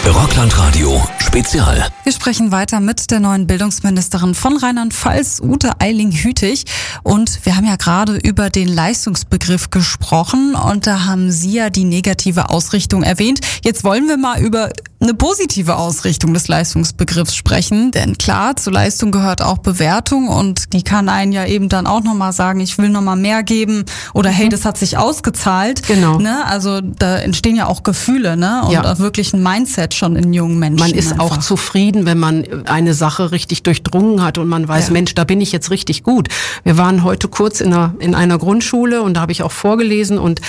Rockland-Radio Spezial. Wir sprechen weiter mit der neuen Bildungsministerin von Rheinland-Pfalz, Ute Eiling-Hütig. Und wir haben ja gerade über den Leistungsbegriff gesprochen und da haben Sie ja die negative Ausrichtung erwähnt. Jetzt wollen wir mal über eine positive Ausrichtung des Leistungsbegriffs sprechen. Denn klar, zur Leistung gehört auch Bewertung und die kann einen ja eben dann auch nochmal sagen, ich will nochmal mehr geben oder hey, das hat sich ausgezahlt. Genau. Ne? Also da entstehen ja auch Gefühle, ne? Und auch wirklich ein Mindset schon in jungen Menschen. Man ist auch zufrieden, wenn man eine Sache richtig durchdrungen hat und man weiß, Mensch, da bin ich jetzt richtig gut. Wir waren heute kurz in einer Grundschule und da habe ich auch vorgelesen und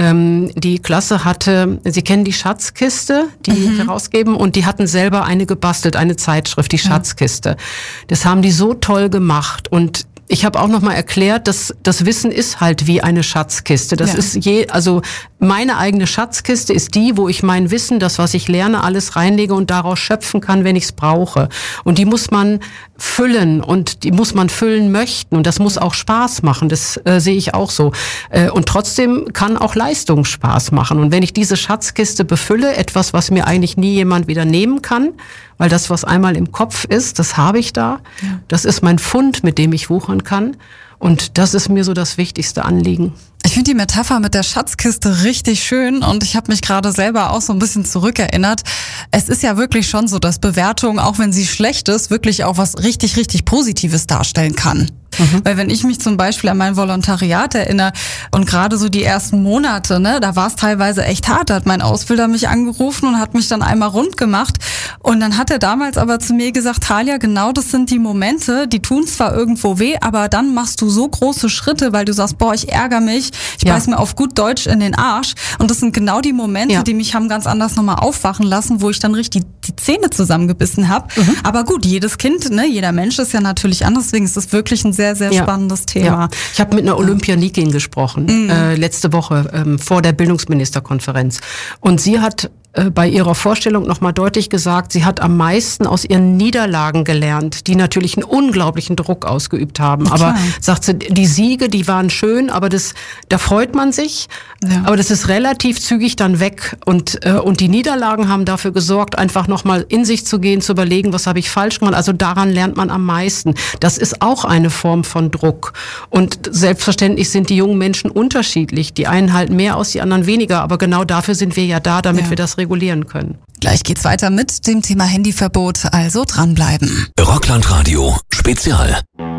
die Klasse hatte, Sie kennen die Schatzkiste, die wir rausgeben, und die hatten selber eine gebastelt, eine Zeitschrift, die Schatzkiste. Das haben die so toll gemacht und ich habe auch noch mal erklärt, dass das Wissen ist halt wie eine Schatzkiste. Das ist also meine eigene Schatzkiste ist die, wo ich mein Wissen, das was ich lerne, alles reinlege und daraus schöpfen kann, wenn ich es brauche. Und die muss man füllen und die muss man füllen möchten und das muss auch Spaß machen. Das sehe ich auch so. Und trotzdem kann auch Leistung Spaß machen. Und wenn ich diese Schatzkiste befülle, etwas, was mir eigentlich nie jemand wieder nehmen kann, weil das, was einmal im Kopf ist, das habe ich da. Ja. Das ist mein Pfund, mit dem ich wuchern kann. Und das ist mir so das wichtigste Anliegen. Ich finde die Metapher mit der Schatzkiste richtig schön und ich habe mich gerade selber auch so ein bisschen zurückerinnert. Es ist ja wirklich schon so, dass Bewertung, auch wenn sie schlecht ist, wirklich auch was richtig, richtig Positives darstellen kann. Weil wenn ich mich zum Beispiel an mein Volontariat erinnere und gerade so die ersten Monate, ne, da war es teilweise echt hart, da hat mein Ausbilder mich angerufen und hat mich dann einmal rund gemacht und dann hat er damals aber zu mir gesagt, Thalia, genau das sind die Momente, die tun zwar irgendwo weh, aber dann machst du so große Schritte, weil du sagst, boah, ich ärgere mich, ich beiß mir auf gut Deutsch in den Arsch und das sind genau die Momente, die mich haben ganz anders nochmal aufwachen lassen, wo ich dann richtig die Zähne zusammengebissen habe. Aber gut, jedes Kind, ne, jeder Mensch ist ja natürlich anders, deswegen ist das wirklich ein sehr, sehr spannendes Thema. Ja. Ich habe mit einer Olympianikin gesprochen, letzte Woche vor der Bildungsministerkonferenz. Und sie hat bei ihrer Vorstellung nochmal deutlich gesagt, sie hat am meisten aus ihren Niederlagen gelernt, die natürlich einen unglaublichen Druck ausgeübt haben. Aber sagt sie, die Siege, die waren schön, aber da freut man sich. Ja. Aber das ist relativ zügig dann weg. Und die Niederlagen haben dafür gesorgt, einfach nochmal in sich zu gehen, zu überlegen, was habe ich falsch gemacht. Also daran lernt man am meisten. Das ist auch eine Form von Druck. Und selbstverständlich sind die jungen Menschen unterschiedlich. Die einen halten mehr aus, die anderen weniger. Aber genau dafür sind wir ja da, damit wir das regulieren können. Gleich geht's weiter mit dem Thema Handyverbot, also dranbleiben. Rockland-Radio Spezial.